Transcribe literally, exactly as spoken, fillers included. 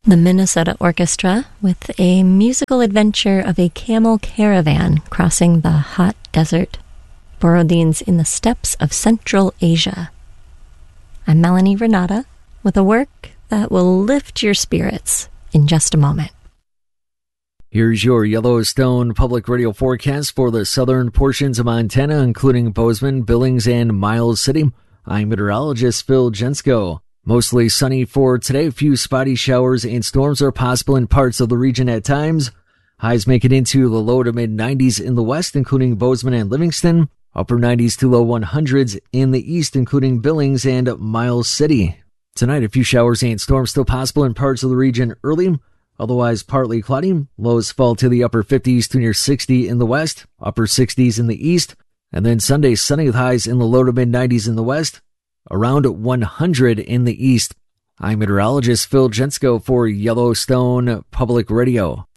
The Minnesota Orchestra with a musical adventure of a camel caravan crossing the hot desert. Borodins in the steppes of Central Asia. I'm Melanie Renata with a work that will lift your spirits in just a moment. Here's your Yellowstone Public Radio forecast for the southern portions of Montana, including Bozeman, Billings, and Miles City. I'm meteorologist Phil Jensko. Mostly sunny for today. A few spotty showers and storms are possible in parts of the region at times. Highs make it into the low to mid nineties in the west, including Bozeman and Livingston. Upper nineties to low hundreds in the east, including Billings and Miles City. Tonight, a few showers and storms still possible in parts of the region early. Otherwise, partly cloudy. Lows fall to the upper fifties to near sixty in the west, upper sixties in the east. And then Sunday, sunny with highs in the low to mid nineties in the west. Around one hundred in the east. I'm meteorologist Phil Jensko for Yellowstone Public Radio.